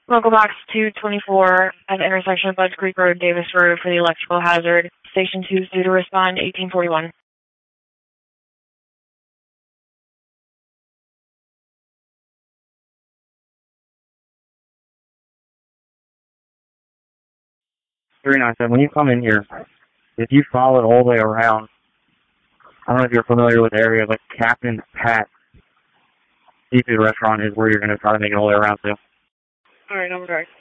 Local box 224 at the intersection of Budds Creek Road, Davis Road for the electrical hazard. Station 2 is due to respond 1841. When you come in here, if you follow it all the way around, I don't know if you're familiar with the area, but Captain Pat Seafood Restaurant is where you're going to try to make it all the way around to. Alright, I'm sorry.